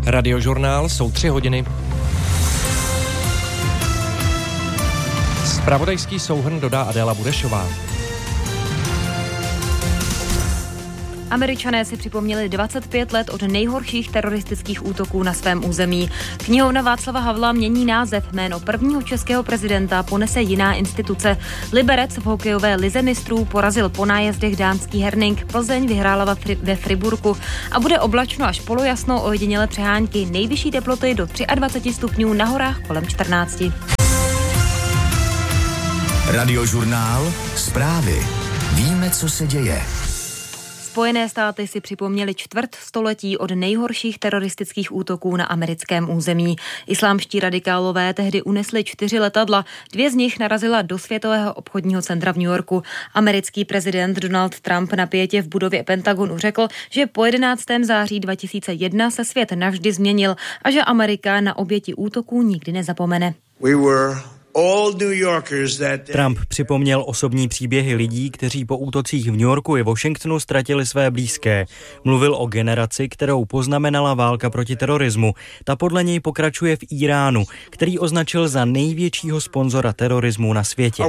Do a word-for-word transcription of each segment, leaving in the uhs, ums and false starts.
Radiožurnál, jsou tři hodiny. Zpravodajský souhrn dodá Adéla Budešová. Američané si připomněli dvacet pět let od nejhorších teroristických útoků na svém území. Knihovna Václava Havla mění název, jméno prvního českého prezidenta ponese jiná instituce. Liberec v hokejové lize mistrů porazil po nájezdech dánský Herning, Plzeň vyhrála ve Friburku a bude oblačno až polojasno, ojedinělé přehánky, nejvyšší teploty do dvacet tři stupňů, na horách kolem čtrnáct. Radiožurnál, zprávy. Víme, co se děje. Spojené státy si připomněli čtvrt století od nejhorších teroristických útoků na americkém území. Islámští radikálové tehdy unesli čtyři letadla, dvě z nich narazila do Světového obchodního centra v New Yorku. Americký prezident Donald Trump na pietě v budově Pentagonu řekl, že po jedenáctého září dva tisíce jedna se svět navždy změnil a že Amerika na oběti útoků nikdy nezapomene. We were Trump připomněl osobní příběhy lidí, kteří po útocích v New Yorku i Washingtonu ztratili své blízké. Mluvil o generaci, kterou poznamenala válka proti terorismu. Ta podle něj pokračuje v Iránu, který označil za největšího sponzora terorismu na světě.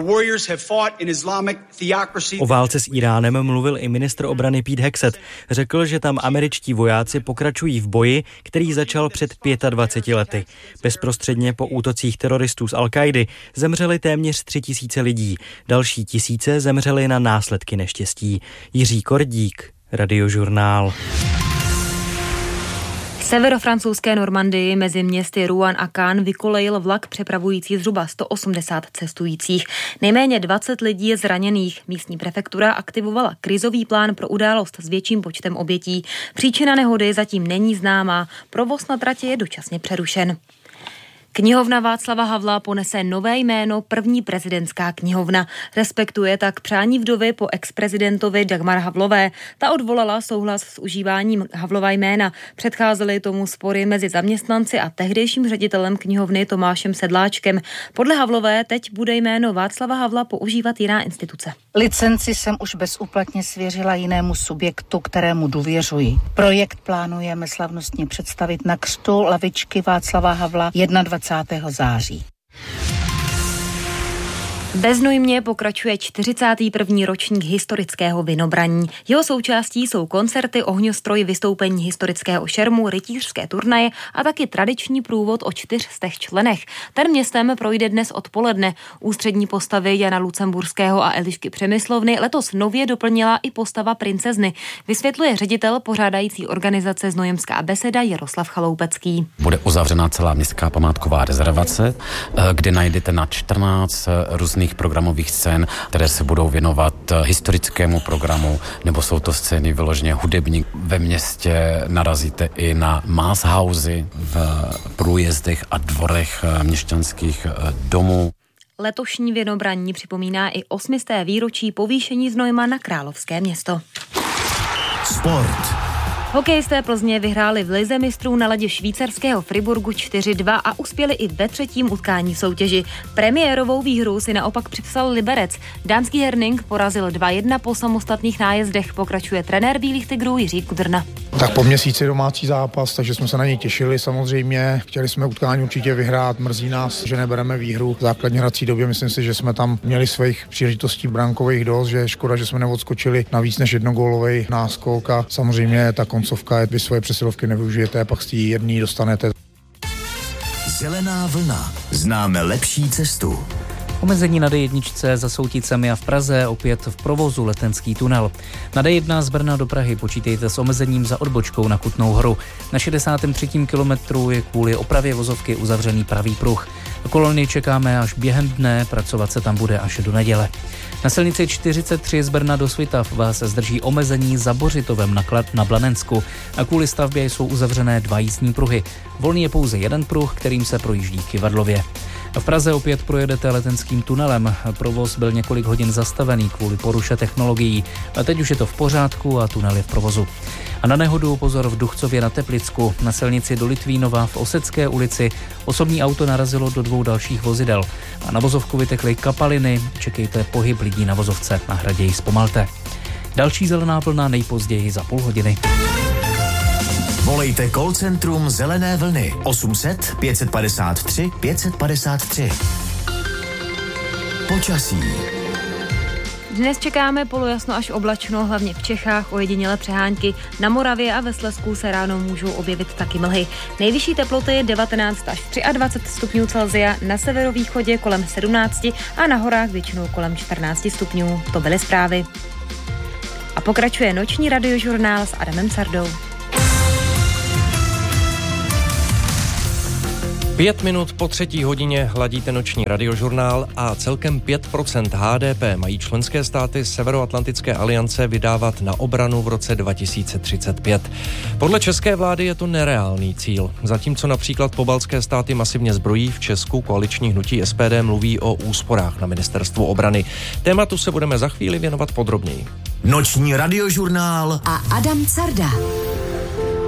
O válce s Iránem mluvil i ministr obrany Pete Hegseth. Řekl, že tam američtí vojáci pokračují v boji, který začal před dvaceti pěti lety. Bezprostředně po útocích teroristů z Al-Kaidy zemřeli téměř tři tisíce lidí. Další tisíce zemřeli na následky neštěstí. Jiří Kordík, Radiožurnál. V severofrancouzské Normandii mezi městy Rouen a Caen vykolejil vlak přepravující zhruba sto osmdesát cestujících. Nejméně dvacet lidí je zraněných. Místní prefektura aktivovala krizový plán pro událost s větším počtem obětí. Příčina nehody zatím není známá. Provoz na tratě je dočasně přerušen. Knihovna Václava Havla ponese nové jméno první prezidentská knihovna. Respektuje tak přání vdovy po ex-prezidentovi Dagmar Havlové. Ta odvolala souhlas s užíváním Havlova jména. Předcházely tomu spory mezi zaměstnanci a tehdejším ředitelem knihovny Tomášem Sedláčkem. Podle Havlové teď bude jméno Václava Havla používat jiná instituce. Licenci jsem už bezúplatně svěřila jinému subjektu, kterému důvěřuji. Projekt plánujeme slavnostně představit na křtu lavičky Václava Havla dvacátého prvního září. Ve Znojmě pokračuje čtyřicátý první ročník historického vinobraní. Jeho součástí jsou koncerty, ohňostroj, vystoupení historického šermu, rytířské turnaje a taky tradiční průvod o čtyřstech členech. Ten městem projde dnes odpoledne. Ústřední postavy Jana Lucemburského a Elišky Přemyslovny letos nově doplnila i postava princezny. Vysvětluje ředitel pořádající organizace Znojemská beseda Jaroslav Chaloupecký. Bude uzavřena celá městská památková rezervace, kde najdete na čtrnáct různých programových scén, které se budou věnovat historickému programu, nebo jsou to scény vyloženě hudební. Ve městě narazíte i na Maßhausy v průjezdech a dvorech měšťanských domů. Letošní vinobraní připomíná i osmisté výročí povýšení Znojma na královské město. Sport. Hokejisté Plzně vyhráli v lize mistrů na ledě švýcarského Friburgu čtyři dva a uspěli i ve třetím utkání soutěži. Premiérovou výhru si naopak připsal Liberec. Dánský Herning porazil dva jedna po samostatných nájezdech, pokračuje trenér Bílých tigrů Jiří Kudrna. Tak po měsíci domácí zápas, takže jsme se na něj těšili samozřejmě. Chtěli jsme utkání určitě vyhrát, mrzí nás, že nebereme výhru. V základní hrací době myslím si, že jsme tam měli svých příležitostí brankových dost, že je škoda, že jsme neodskočili na víc než jednogólový náskok a samozřejmě ta koncovka, vy svoje přesilovky nevyužijete, pak z té jedný dostanete. Zelená vlna. Známe lepší cestu. Omezení na dé jedna za Souticemi a v Praze, opět v provozu letenský tunel. Na dé jedna z Brna do Prahy počítejte s omezením za odbočkou na Kutnou Horu. Na šedesátém třetím kilometru je kvůli opravě vozovky uzavřený pravý pruh. Kolony čekáme až během dne, pracovat se tam bude až do neděle. Na silnici čtyřicet tři z Brna do Svitav vás zdrží omezení za Bořitovem na, Kla- na Blanensku a kvůli stavbě jsou uzavřené dva jízdní pruhy. Volný je pouze jeden pruh, kterým se projíždí v Kyvadlově. V Praze opět projedete letenským tunelem. Provoz byl několik hodin zastavený kvůli poruše technologií. A teď už je to v pořádku a tunel je v provozu. A na nehodu pozor v Duchcově na Teplicku. Na silnici do Litvínova v Osecké ulici osobní auto narazilo do dvou dalších vozidel. A na vozovku vytekly kapaliny. Čekejte pohyb lidí na vozovce. Na hradě zpomalte. Další zelená vlna nejpozději za půl hodiny. Volej Volejte call centrum Zelené vlny osm set pět padesát tři pět padesát tři. Počasí. Dnes čekáme polojasno až oblačno, hlavně v Čechách, ojedinělé přehánky. Na Moravě a ve Slezsku se ráno můžou objevit taky mlhy. Nejvyšší teploty devatenáct až dvacet tři stupňů Celsia, na severovýchodě kolem sedmnáct a na horách většinou kolem čtrnáct stupňů. To byly zprávy. A pokračuje noční radiožurnál s Adamem Sardou. Pět minut po třetí hodině hladíte noční radiožurnál a celkem pět procent H D P mají členské státy Severoatlantické aliance vydávat na obranu v roce dva tisíce třicet pět. Podle české vlády je to nereálný cíl. Zatímco například pobaltské státy masivně zbrojí, v Česku koaliční hnutí S P D mluví o úsporách na ministerstvu obrany. Tématu se budeme za chvíli věnovat podrobněji. Noční radiožurnál a Adam Carda.